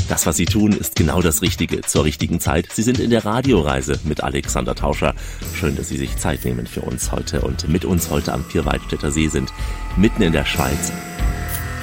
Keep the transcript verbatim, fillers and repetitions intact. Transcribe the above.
Das, was Sie tun, ist genau das Richtige zur richtigen Zeit. Sie sind in der Radioreise mit Alexander Tauscher. Schön, dass Sie sich Zeit nehmen für uns heute und mit uns heute am Vierwaldstätter See sind, mitten in der Schweiz.